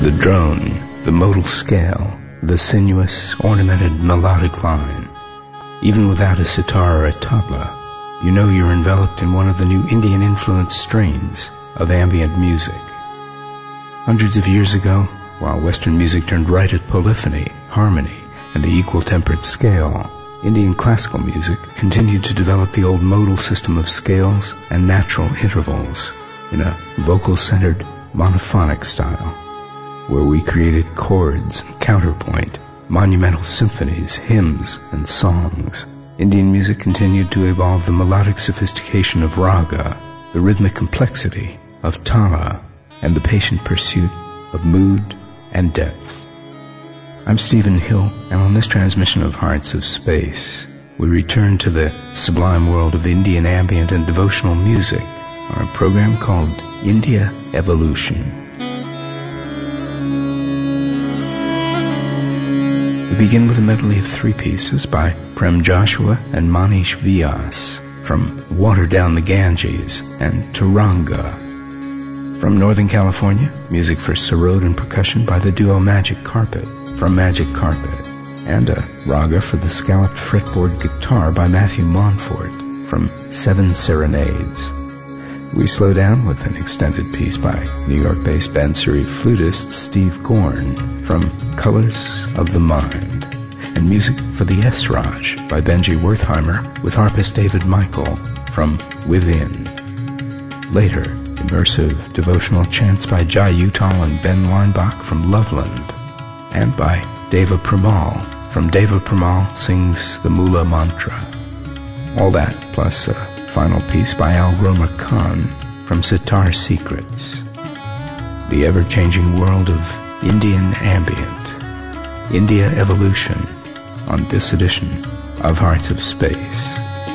The drone, the modal scale, the sinuous, ornamented melodic line. Even without a sitar or a tabla, you know you're enveloped in one of the new Indian-influenced strains of ambient music. Hundreds of years ago, while Western music turned right at polyphony, harmony, and the equal-tempered scale, Indian classical music continued to develop the old modal system of scales and natural intervals in a vocal-centered, monophonic style, where we created chords and counterpoint, monumental symphonies, hymns, and songs. Indian music continued to evolve the melodic sophistication of raga, the rhythmic complexity of tala, and the patient pursuit of mood and depth. I'm Stephen Hill, and on this transmission of Hearts of Space, we return to the sublime world of Indian ambient and devotional music on a program called India Evolution. We begin with a medley of three pieces by Prem Joshua and Manish Vyas from Water Down the Ganges and Taranga. From Northern California, music for sarod and percussion by the duo Magic Carpet from Magic Carpet, and a raga for the scalloped fretboard guitar by Matthew Montfort from Seven Serenades. We slow down with an extended piece by New York-based Bansuri flutist Steve Gorn from Colors of the Mind, and music for the S-Raj by Benji Wertheimer with harpist David Michael from Within. Later, immersive devotional chants by Jai Uttal and Ben Leinbach from Loveland, and by Deva Premal from Deva Premal Sings the Mula Mantra. All that plus a final piece by Al Gromer Khan from Sitar Secrets. The ever-changing world of Indian ambient, India Evolution, on this edition of Hearts of Space.